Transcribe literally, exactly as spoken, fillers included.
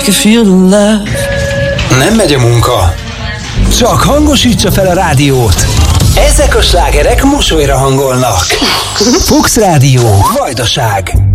Nem megy a munka, csak hangosítsa fel a rádiót. Ezek a slágerek mosolyra hangolnak. Fuchs Rádió, Vajdaság.